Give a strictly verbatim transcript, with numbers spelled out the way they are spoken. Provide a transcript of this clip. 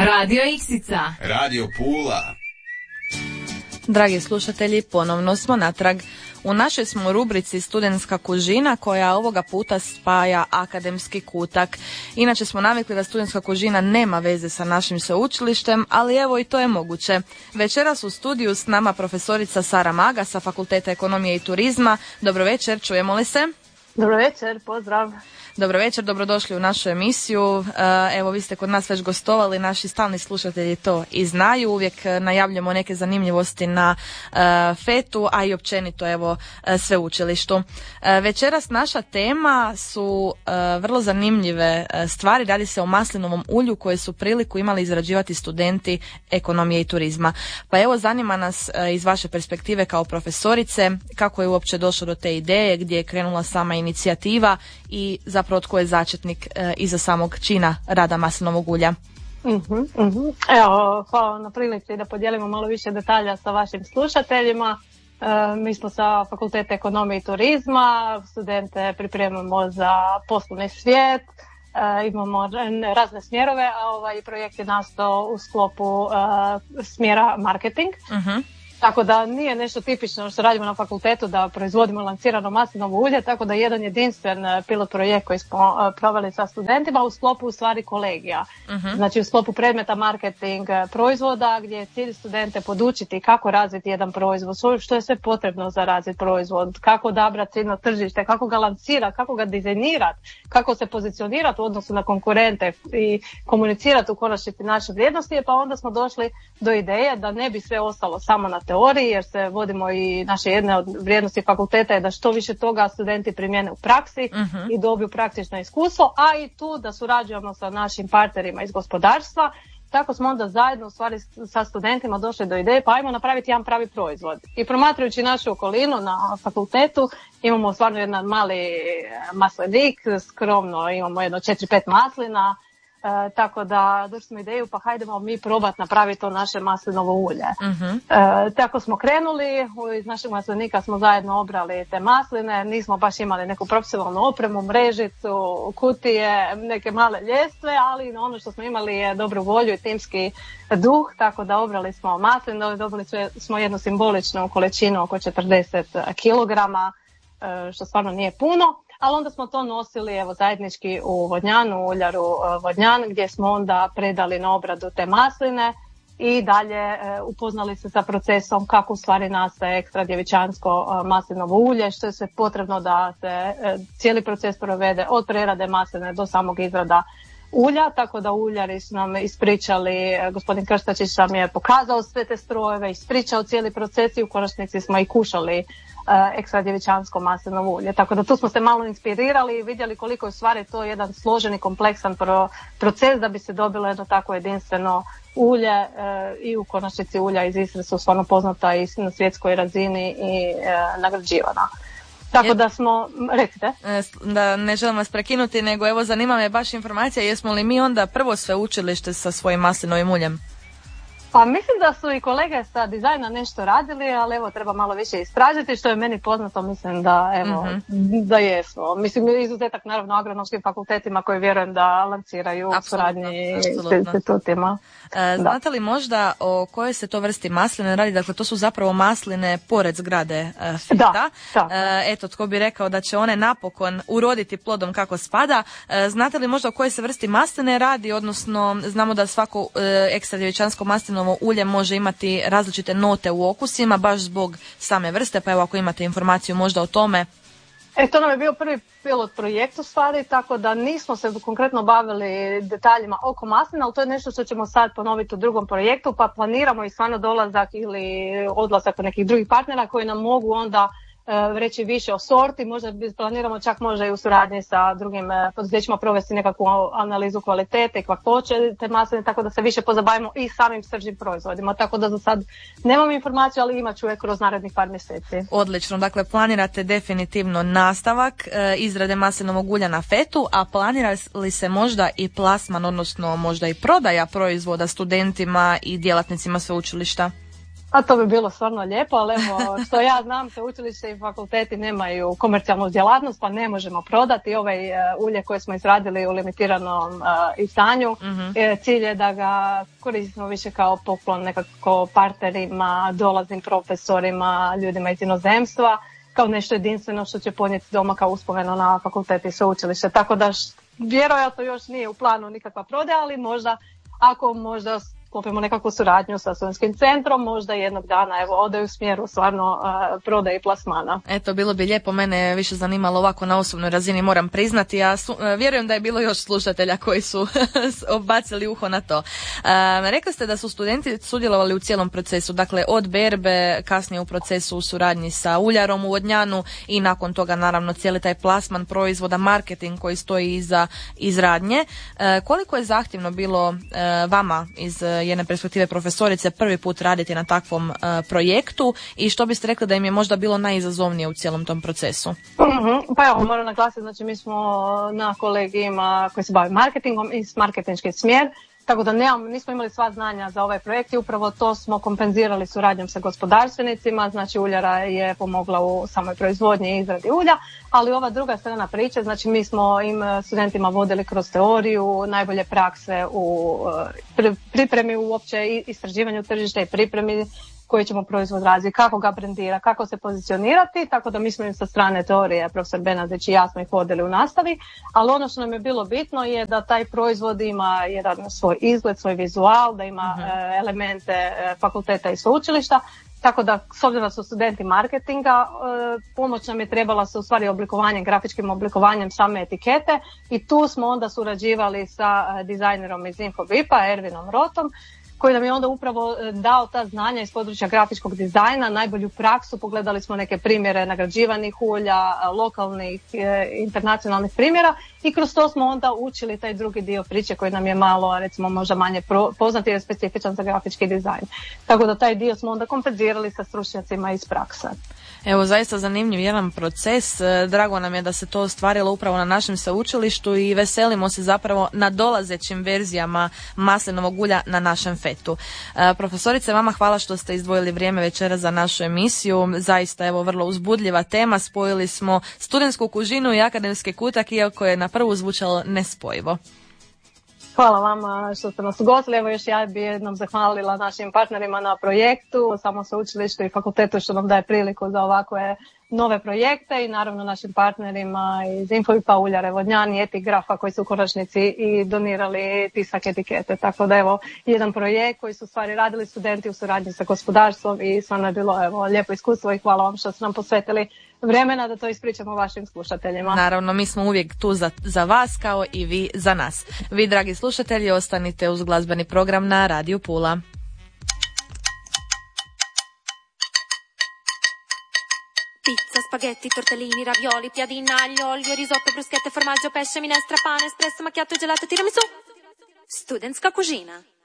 Radio Iksica. Radio Pula. Dragi slušatelji, ponovno smo natrag. U našoj smo rubrici Studentska kužina koja ovoga puta spaja akademski kutak. Inače smo navikli da studentska kužina nema veze sa našim sveučilištem, ali evo i to je moguće. Večeras u studiju s nama profesorica Sara Maga sa Fakulteta ekonomije i turizma. Dobro večer, čujemo li se? Dobro večer, pozdrav. Dobro večer, dobrodošli u našu emisiju. Evo, vi ste kod nas već gostovali, naši stalni slušatelji to i znaju. Uvijek najavljamo neke zanimljivosti na fetu, a i općenito evo sveučilištu. Večeras naša tema su vrlo zanimljive stvari. Radi se o maslinovom ulju koje su priliku imali izrađivati studenti ekonomije i turizma. Pa evo, zanima nas iz vaše perspektive kao profesorice kako je uopće došlo do te ideje, gdje je krenula sama inicijativa i zapravo tko je začetnik e, iza samog čina rada maslinovog ulja. Uh-huh, uh-huh. Evo, hvala na prilici da podijelimo malo više detalja sa vašim slušateljima. E, mi smo sa Fakulteta ekonomije i turizma, studente pripremamo za poslovni svijet, e, imamo razne smjerove, a ovaj projekt je nastao u sklopu e, smjera marketing. Uh-huh. Tako da nije nešto tipično što radimo na fakultetu da proizvodimo lancirano maslinovo ulje, tako da jedan jedinstven pilot projekt koji smo proveli sa studentima u sklopu u stvari kolegija. Uh-huh. Znači u sklopu predmeta marketing proizvoda gdje je cilj studente podučiti kako razviti jedan proizvod, što je sve potrebno za razviti proizvod, kako odabrati ciljno tržište, kako ga lancirati, kako ga dizajnirati, kako se pozicionirati u odnosu na konkurente i komunicirati u konačnici naše vrijednosti, pa onda smo došli do ideje da ne bi sve ostalo samo na teoriji, jer se vodimo i naše jedne od vrijednosti fakulteta je da što više toga studenti primjene u praksi uh-huh. i dobiju praktično iskustvo, a i tu da surađujemo sa našim partnerima iz gospodarstva. Tako smo onda zajedno u stvari sa studentima došli do ideje pa ajmo napraviti jedan pravi proizvod. I promatrajući našu okolinu na fakultetu imamo stvarno jedan mali maslinik, skromno imamo jedno četiri pet maslina. E, tako da došli smo ideju pa hajdemo mi probati napraviti to naše maslinovo ulje. Uh-huh. E, tako smo krenuli, iz našeg maslinika smo zajedno obrali te masline, nismo baš imali neku profesionalnu opremu, mrežicu, kutije, neke male ljestve, ali ono što smo imali je dobru volju i timski duh, tako da obrali smo masline, dobili smo jednu simboličnu količinu oko četrdeset kilograma, e, što stvarno nije puno. Ali onda smo to nosili evo, zajednički u Vodnjanu, u uljaru Vodnjan, gdje smo onda predali na obradu te masline i dalje e, upoznali se sa procesom kako u stvari nastaje ekstra djevičansko e, maslinovo ulje, što je sve potrebno da se e, cijeli proces provede od prerade masline do samog izrada ulja, tako da uljari su nam ispričali, gospodin Krstačić nam je pokazao sve te strojeve, ispričao cijeli proces i u konačnici smo i kušali uh, ekstra djevičansko maslinovo ulje. Tako da tu smo se malo inspirirali i vidjeli koliko je u stvari to jedan složeni, kompleksan pro, proces da bi se dobilo jedno tako jedinstveno ulje uh, i u konačnici ulja iz Istre su stvarno poznata i na svjetskoj razini i uh, nagrađivana. Tako da smo, recite. Da ne želim vas prekinuti, nego evo zanima me baš informacija, jesmo li mi onda prvo sveučilište sa svojim maslinovim uljem? Pa mislim da su i kolege sa dizajna nešto radili, ali evo treba malo više istražiti, što je meni poznato, mislim da evo, mm-hmm. da jesmo. Mislim izuzetak naravno agronomskim fakultetima koji vjerujem da lanciraju u suradnji s institutima. E, znate li možda o kojoj se to vrsti masline radi? Dakle, to su zapravo masline pored zgrade e, Fita. Da, da. E, eto, tko bi rekao da će one napokon uroditi plodom kako spada. E, znate li možda o kojoj se vrsti masline radi? Odnosno, znamo da svako e, ekstra djevičansko maslinovo ulje može imati različite note u okusima, baš zbog same vrste, pa evo ako imate informaciju možda o tome. E, to nam je bio prvi pilot projekt u stvari, tako da nismo se konkretno bavili detaljima oko maslina, ali to je nešto što ćemo sad ponoviti u drugom projektu, pa planiramo i stvarno dolazak ili odlazak od nekih drugih partnera koji nam mogu onda reći više o sorti, možda planiramo čak možda i u suradnji sa drugim poduzećima provesti nekakvu analizu kvalitete i kakvoće te masline, tako da se više pozabavimo i samim sržnim proizvodima, tako da za sad nemam informaciju, ali imat ću je kroz narednih par mjeseci. Odlično, dakle planirate definitivno nastavak e, izrade maslinovog ulja na fetu, a planira li se možda i plasman, odnosno možda i prodaja proizvoda studentima i djelatnicima sveučilišta? A to bi bilo stvarno lijepo, ali evo, što ja znam, sveučilište i fakulteti nemaju komercijalnu djelatnost, pa ne možemo prodati ovaj uh, ulje koje smo izradili u limitiranom uh, izdanju. Mm-hmm. E, cilj je da ga koristimo više kao poklon nekako partnerima, dolaznim profesorima, ljudima iz inozemstva, kao nešto jedinstveno što će ponijeti doma kao uspomenu na fakulteti i sveučilište. Tako da š, vjerojatno još nije u planu nikakva prodaja, ali možda ako možda sklopimo nekakvu suradnju sa studentskim centrom, možda jednog dana evo ode u smjeru stvarno uh, prodaje i plasmana. Eto, bilo bi lijepo, mene više zanimalo ovako na osobnoj razini, moram priznati, ja su, vjerujem da je bilo još slušatelja koji su obacili uho na to. Uh, rekli ste da su studenti sudjelovali u cijelom procesu, dakle od berbe, kasnije u procesu u suradnji sa uljarom u Vodnjanu i nakon toga naravno cijeli taj plasman proizvoda, marketing koji stoji iza izradnje. Uh, koliko je zahtjevno bilo uh, vama iz jedne perspektive profesorice prvi put raditi na takvom uh, projektu i što biste rekli da im je možda bilo najizazovnije u cijelom tom procesu? Mm-hmm. Pa evo, moram naglasiti, znači mi smo na kolegijima koji se bave marketingom i marketinški smjer, tako da nemam, nismo imali sva znanja za ovaj projekt i upravo to smo kompenzirali suradnjom sa gospodarstvenicima, znači uljara je pomogla u samoj proizvodnji i izradi ulja, ali ova druga strana priče, znači mi smo im studentima vodili kroz teoriju, najbolje prakse u pripremi uopće i istraživanju tržišta i pripremi koji ćemo proizvod razviti, kako ga brandira, kako se pozicionirati, tako da mi smo im sa strane teorije, profesor Benazić i ja smo ih vodili u nastavi, ali ono što nam je bilo bitno je da taj proizvod ima jedan svoj izgled, svoj vizual, da ima uh-huh. elemente fakulteta i sveučilišta, tako da s obzirom da su studenti marketinga, pomoć nam je trebala se u stvari oblikovanjem, grafičkim oblikovanjem same etikete i tu smo onda surađivali sa dizajnerom iz Infobipa, Ervinom Rotom, koji nam je onda upravo dao ta znanja iz područja grafičkog dizajna, najbolju praksu, pogledali smo neke primjere nagrađivanih ulja, lokalnih, internacionalnih primjera i kroz to smo onda učili taj drugi dio priče koji nam je malo, recimo možda manje poznat jer je specifičan za grafički dizajn. Tako da taj dio smo onda kompenzirali sa stručnjacima iz prakse. Evo, zaista zanimljiv jedan proces. Drago nam je da se to ostvarilo upravo na našem sveučilištu i veselimo se zapravo na dolazećim verzijama maslinovog ulja na našem fetu. E, profesorice, vama hvala što ste izdvojili vrijeme večera za našu emisiju. Zaista, evo, vrlo uzbudljiva tema. Spojili smo studentsku kužinu i akademski kutak, iako je na prvu zvučalo nespojivo. Hvala vama što ste nas ugostili. Evo još ja bih jednom zahvalila našim partnerima na projektu, samo sveučilištu i fakultetu što nam daje priliku za ovakve nove projekte i naravno našim partnerima iz Infobipa, Uljare, Vodnjani, Etigrafa koji su u konačnici i donirali tisak etikete. Tako da evo jedan projekt koji su stvari radili studenti u suradnji sa gospodarstvom i stvarno je bilo evo lijepo iskustvo i hvala vam što ste nam posvetili vremena da to ispričamo vašim slušateljima. Naravno, mi smo uvijek tu za, za vas kao i vi za nas. Vi, dragi slušatelji, ostanite uz glazbeni program na Radiju Pula. Pizza, spaghetti, tortellini, ravioli, piadina, aglio, olio, risotto, bruschette, formaggio, pesce, minestra, pane, espresso, macchiato, gelato, tiramisù. Studentska kužina.